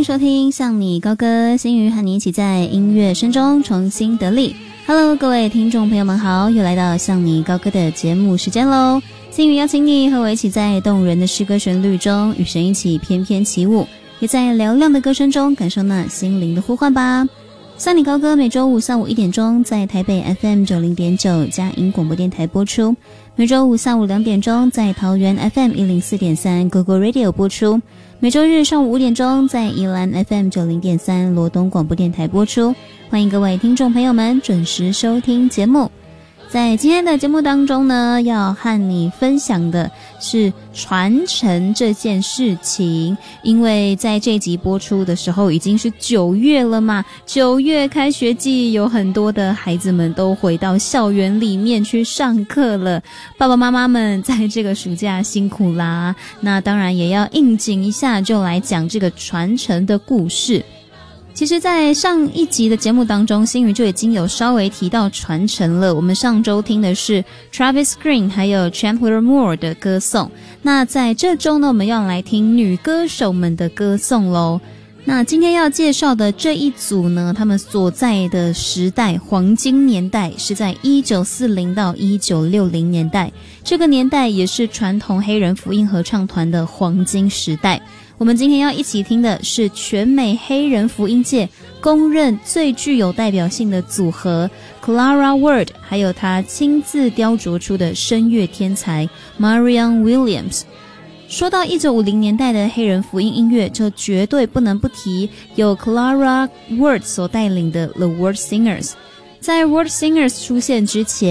迎收听向你高歌，心瑜和你一起在音乐声中重新得力。Hello， 各位听众朋友们好，又来到向你高歌的节目时间咯。心瑜邀请你和我一起在动人的诗歌旋律中与神一起翩翩起舞，也在嘹亮的歌声中感受那心灵的呼唤吧。向你高歌每周五下午1点钟在台北 FM 90.9佳音广播电台播出，每周五下午2点钟在桃园 FM 104.3 Google Radio 播出，每周日上午5点钟在宜兰 FM 90.3罗东广播电台播出。欢迎各位听众朋友们准时收听节目。在今天的节目当中呢，要和你分享的是传承这件事情，因为在这集播出的时候已经是9月了嘛，9月开学季，有很多的孩子们都回到校园里面去上课了，爸爸妈妈们在这个暑假辛苦啦，那当然也要应景一下，就来讲这个传承的故事。其实在上一集的节目当中，心瑜就已经有稍微提到传承了。我们上周听的是 Travis Green 还有 Chandler Moore 的歌颂，那在这周呢，我们要来听女歌手们的歌颂咯。那今天要介绍的这一组呢，他们所在的时代黄金年代是在1940到1960年代，这个年代也是传统黑人福音合唱团的黄金时代。我们今天要一起听的是全美黑人福音界公认最具有代表性的组合 Clara Ward， 还有她亲自雕琢出的声乐天才 Marianne Williams。 说到1950年代的黑人福音音乐，就绝对不能不提由 Clara Ward 所带领的 The Word Singers。在 Word Singers 出现之前，